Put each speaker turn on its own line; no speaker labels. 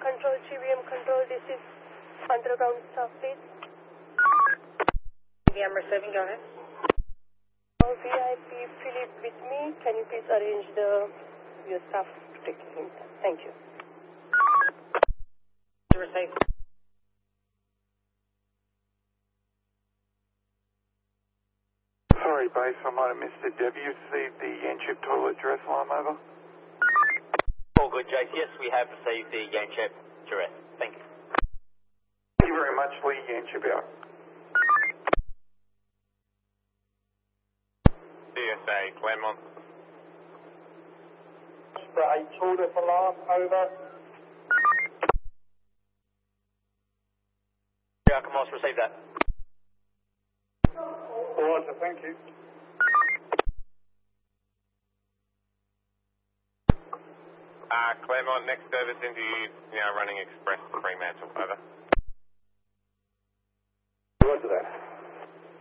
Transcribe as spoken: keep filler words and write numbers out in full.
control, G V M control, this is underground staff, please.
Yeah, I'm receiving, go ahead.
Uh, V I P Philip with me, can you please arrange the your staff to take him? Thank you.
Receive.
Sorry, base, I might have missed it. Have you received the Yanchep toilet dress line over?
All good, Jace. Yes, we have received the Yanchep duress. Thank you.
Thank you very much, Lee Yanchep out.
C S A, Claremont.
The eight order for alarm, over.
Yeah, come on, receive that.
All right, thank you.
Uh, Claremont, next service into you, now running express to Fremantle, over.